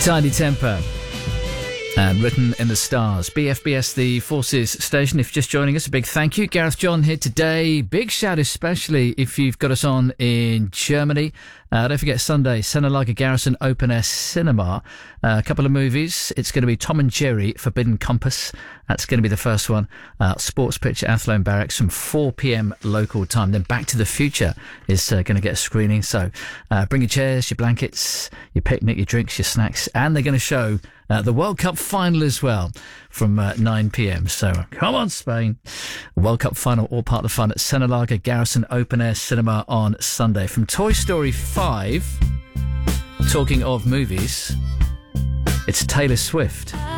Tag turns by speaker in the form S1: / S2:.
S1: Tidy Temper. And Written in the Stars. BFBS, the Forces station. If you're just joining us, a big thank you. Gareth John here today. Big shout especially if you've got us on in Germany. Don't forget Sunday, Senelager Garrison Open Air Cinema. A couple of movies. It's going to be Tom and Jerry, Forbidden Compass. That's going to be the first one. Sports Pitch at Athlone Barracks from 4 p.m. local time. Then Back to the Future is going to get a screening. So bring your chairs, your blankets, your picnic, your drinks, your snacks. And they're going to show the World Cup final as well from 9 p.m. So come on, Spain. World Cup final, all part of the fun at Senelager Garrison Open Air Cinema on Sunday. From Toy Story 5, talking of movies, it's Taylor Swift.